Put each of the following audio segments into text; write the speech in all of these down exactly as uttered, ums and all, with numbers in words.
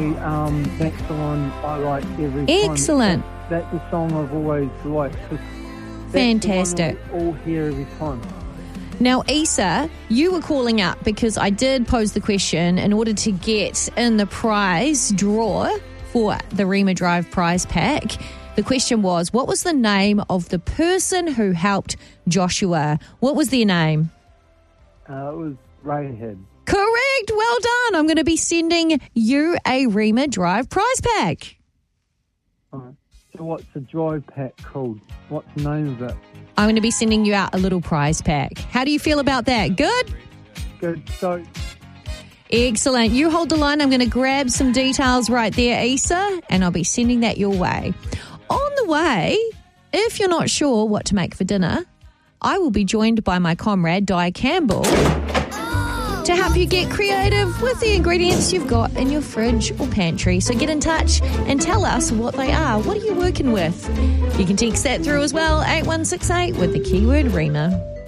actually, um, that's the one I like every time. Excellent. That's, that's the song I've always liked. Fantastic. That's the one I all hear every time. Now, Isa, you were calling up because I did pose the question in order to get in the prize draw for the Rima Drive prize pack. The question was, what was the name of the person who helped Joshua? What was their name? Uh, it was Rahab. Correct. Well done. I'm going to be sending you a Rima Drive prize pack. All right. So what's the drive pack called? What's the name of it? I'm going to be sending you out a little prize pack. How do you feel about that? Good? Good. So... Excellent. You hold the line. I'm going to grab some details right there, Isa, and I'll be sending that your way. On the way, if you're not sure what to make for dinner, I will be joined by my comrade, Di Campbell, to help you get creative with the ingredients you've got in your fridge or pantry. So get in touch and tell us what they are. What are you working with? You can text that through as well, eight one six eight with the keyword Rima.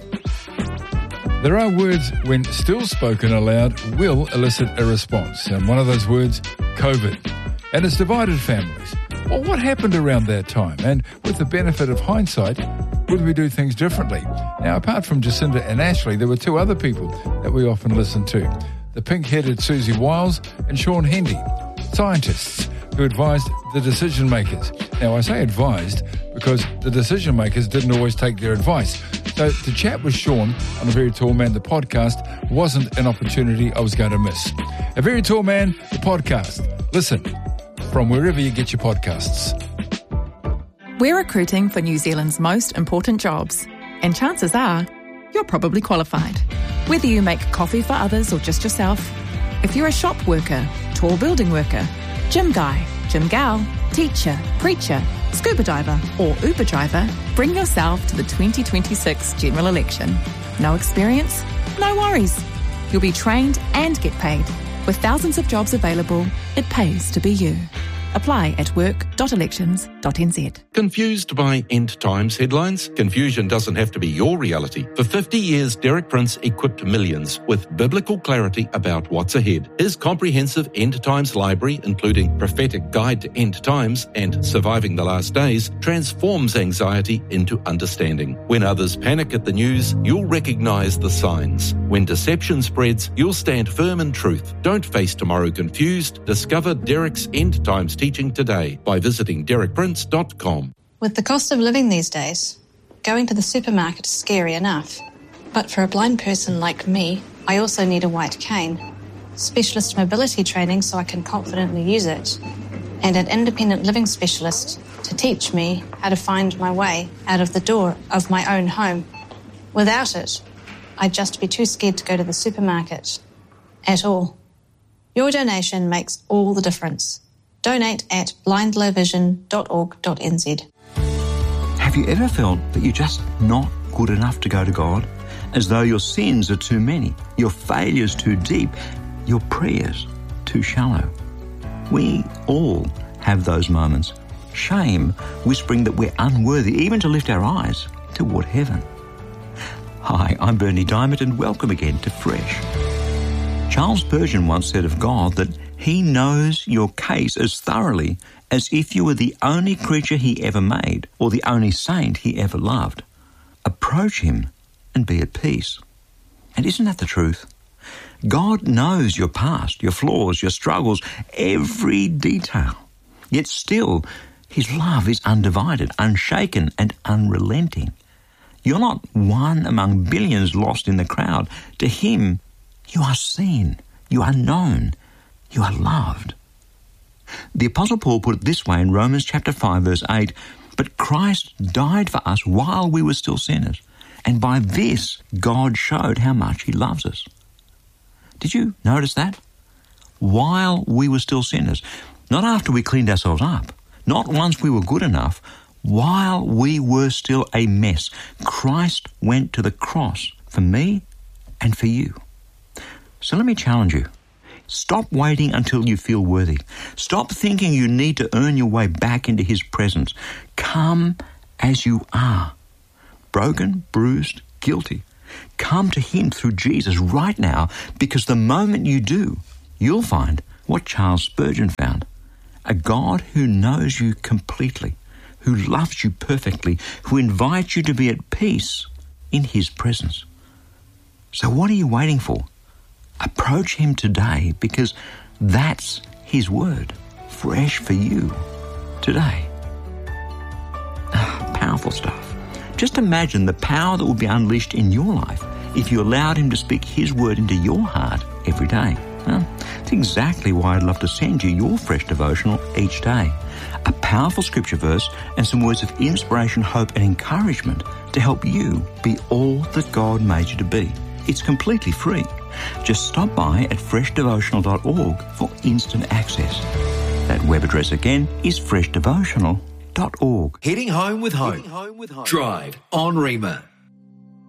There are words, when still spoken aloud, will elicit a response. And one of those words, COVID. And it's divided families. Well, what happened around that time? And with the benefit of hindsight, would we do things differently? Now, apart from Jacinda and Ashley, there were two other people that we often listen to. The pink-headed Susie Wiles and Sean Hendy, scientists who advised the decision makers. Now, I say advised because the decision makers didn't always take their advice. So to chat with Sean on A Very Tall Man, the podcast, wasn't an opportunity I was going to miss. A Very Tall Man, the podcast. Listen from wherever you get your podcasts. We're recruiting for New Zealand's most important jobs, and chances are you're probably qualified. Whether you make coffee for others or just yourself, if you're a shop worker, tall building worker, gym guy, gym gal, teacher, preacher, scuba diver or Uber driver, bring yourself to the twenty twenty-six general election. No experience? No worries. You'll be trained and get paid. With thousands of jobs available, it pays to be you. Apply at work dot elections dot n z. Confused by end times headlines? Confusion doesn't have to be your reality. For fifty years, Derek Prince equipped millions with biblical clarity about what's ahead. His comprehensive end times library, including Prophetic Guide to End Times and Surviving the Last Days, transforms anxiety into understanding. When others panic at the news, you'll recognize the signs. When deception spreads, you'll stand firm in truth. Don't face tomorrow confused. Discover Derek's end times teaching today by visiting derek prince dot com. With the cost of living these days, going to the supermarket is scary enough. But for a blind person like me, I also need a white cane, specialist mobility training so I can confidently use it, and an independent living specialist to teach me how to find my way out of the door of my own home. Without it, I'd just be too scared to go to the supermarket at all. Your donation makes all the difference. Donate at blind low vision dot org dot n z. Have you ever felt that you're just not good enough to go to God? As though your sins are too many, your failures too deep, your prayers too shallow? We all have those moments. Shame whispering that we're unworthy even to lift our eyes toward heaven. Hi, I'm Bernie Diamond and welcome again to Fresh. Charles Spurgeon once said of God that He knows your case as thoroughly as if you were the only creature He ever made or the only saint He ever loved. Approach Him and be at peace. And isn't that the truth? God knows your past, your flaws, your struggles, every detail. Yet still, His love is undivided, unshaken, and unrelenting. You're not one among billions lost in the crowd. To Him, you are seen, you are known, you are loved. The Apostle Paul put it this way in Romans chapter five, verse eight, "But Christ died for us while we were still sinners, and by this God showed how much He loves us." Did you notice that? While we were still sinners, not after we cleaned ourselves up, not once we were good enough, while we were still a mess, Christ went to the cross for me and for you. So let me challenge you. Stop waiting until you feel worthy. Stop thinking you need to earn your way back into His presence. Come as you are. Broken, bruised, guilty. Come to Him through Jesus right now, because the moment you do, you'll find what Charles Spurgeon found. A God who knows you completely, who loves you perfectly, who invites you to be at peace in his presence. So what are you waiting for? Approach him today, because that's his word, fresh for you today. Ah, powerful stuff. Just imagine the power that will be unleashed in your life if you allowed him to speak his word into your heart every day. Well, that's exactly why I'd love to send you your fresh devotional each day. A powerful scripture verse and some words of inspiration, hope and encouragement to help you be all that God made you to be. It's completely free. Just stop by at fresh devotional dot org for instant access. That web address again is fresh devotional dot org. Heading home with hope. Heading home with hope. Drive on Rima.